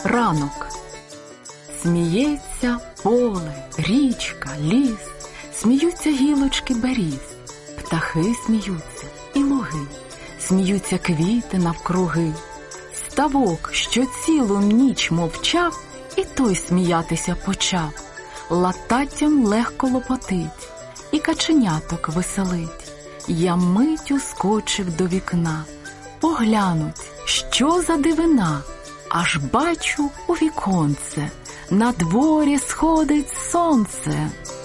Ранок. Сміється поле, річка, ліс, сміються гілочки беріз, птахи сміються і луги, сміються квіти навкруги. Ставок, що цілу ніч мовчав, і той сміятися почав. Лататтям легко лопотить, і каченяток веселить. Я миттю скочив до вікна, поглянуть, що за дивина. Аж бачу у віконце, на дворі сходить сонце.